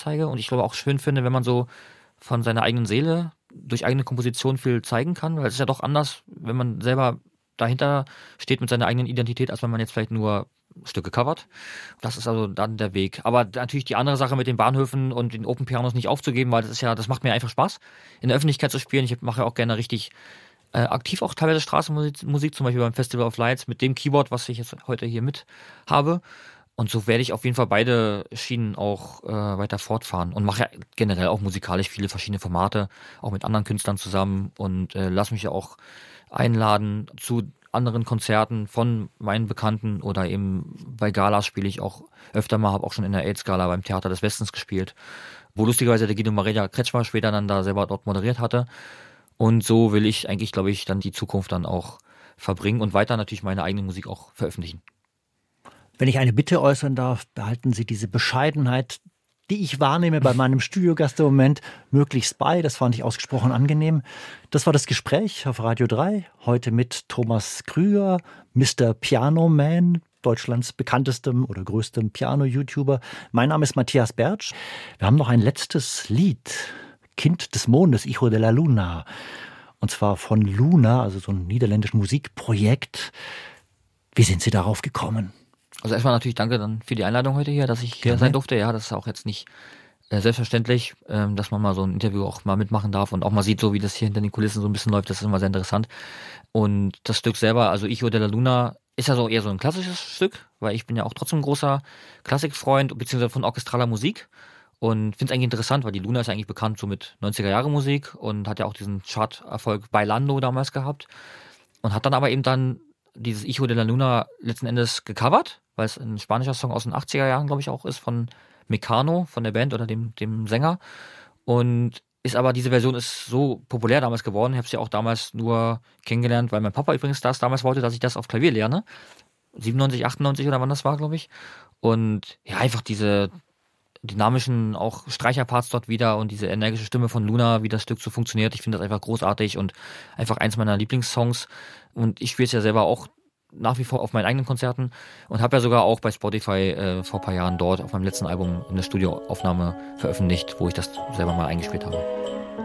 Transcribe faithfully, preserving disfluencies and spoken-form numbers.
zeige und ich glaube auch schön finde, wenn man so von seiner eigenen Seele durch eigene Komposition viel zeigen kann, weil es ist ja doch anders, wenn man selber dahinter steht mit seiner eigenen Identität, als wenn man jetzt vielleicht nur Stücke covert. Das ist also dann der Weg. Aber natürlich die andere Sache mit den Bahnhöfen und den Open Pianos nicht aufzugeben, weil das ist ja, das macht mir einfach Spaß, in der Öffentlichkeit zu spielen. Ich mache ja auch gerne richtig äh, aktiv auch teilweise Straßenmusik, Musik, zum Beispiel beim Festival of Lights mit dem Keyboard, was ich jetzt heute hier mit habe. Und so werde ich auf jeden Fall beide Schienen auch äh, weiter fortfahren und mache ja generell auch musikalisch viele verschiedene Formate, auch mit anderen Künstlern zusammen und äh, lass mich ja auch einladen zu anderen Konzerten von meinen Bekannten oder eben bei Galas spiele ich auch öfter mal, habe auch schon in der AIDS-Gala beim Theater des Westens gespielt, wo lustigerweise der Guido Maria Kretschmer später dann da selber dort moderiert hatte. Und so will ich eigentlich, glaube ich, dann die Zukunft dann auch verbringen und weiter natürlich meine eigene Musik auch veröffentlichen. Wenn ich eine Bitte äußern darf, behalten Sie diese Bescheidenheit, die ich wahrnehme bei meinem Studiogast im Moment, möglichst bei. Das fand ich ausgesprochen angenehm. Das war das Gespräch auf Radio drei. Heute mit Thomas Krüger, Mister Piano Man, Deutschlands bekanntestem oder größtem Piano-YouTuber. Mein Name ist Matthias Bertsch. Wir haben noch ein letztes Lied. Kind des Mondes, Hijo de la Luna. Und zwar von Luna, also so ein niederländisches Musikprojekt. Wie sind Sie darauf gekommen? Also erstmal natürlich danke dann für die Einladung heute hier, dass ich hier Gerne. sein durfte. Ja, das ist auch jetzt nicht äh, selbstverständlich, ähm, dass man mal so ein Interview auch mal mitmachen darf und auch mal sieht, so wie das hier hinter den Kulissen so ein bisschen läuft. Das ist immer sehr interessant. Und das Stück selber, also Hijo de la Luna, ist ja so eher so ein klassisches Stück, weil ich bin ja auch trotzdem ein großer Klassikfreund, beziehungsweise von orchestraler Musik. Und finde es eigentlich interessant, weil die Luna ist eigentlich bekannt so mit neunziger-Jahre-Musik und hat ja auch diesen Chart-Erfolg Bailando damals gehabt. Und hat dann aber eben dann dieses Hijo de la Luna letzten Endes gecovert, weil es ein spanischer Song aus den achtziger Jahren, glaube ich, auch ist, von Mecano, von der Band oder dem, dem Sänger. Und ist aber, diese Version ist so populär damals geworden. Ich habe sie ja auch damals nur kennengelernt, weil mein Papa übrigens das damals wollte, dass ich das auf Klavier lerne. siebenundneunzig, achtundneunzig oder wann das war, glaube ich. Und ja, einfach diese dynamischen auch Streicherparts dort wieder und diese energische Stimme von Luna, wie das Stück so funktioniert. Ich finde das einfach großartig und einfach eins meiner Lieblingssongs. Und ich spiele es ja selber auch nach wie vor auf meinen eigenen Konzerten und habe ja sogar auch bei Spotify äh, vor ein paar Jahren dort auf meinem letzten Album eine Studioaufnahme veröffentlicht, wo ich das selber mal eingespielt habe.